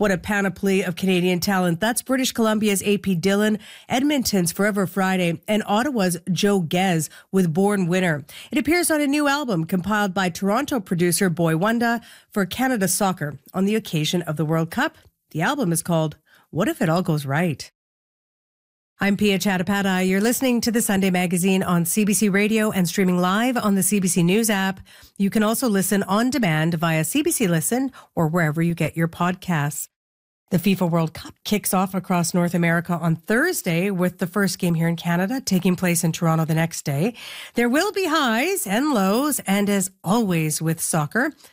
What a panoply of Canadian talent. That's British Columbia's AP Dillon, Edmonton's Forever Friday, and Ottawa's Joe Gez with Born Winner. It appears on a new album compiled by Toronto producer Boy Wonder for Canada Soccer on the occasion of the World Cup. The album is called What If It All Goes Right? I'm Pia Chattopadhyay. You're listening to the Sunday Magazine on CBC Radio and streaming live on the CBC News app. You can also listen on demand via CBC Listen or wherever you get your podcasts. The FIFA World Cup kicks off across North America on Thursday with the first game here in Canada taking place in Toronto the next day. There will be highs and lows, and as always with soccer,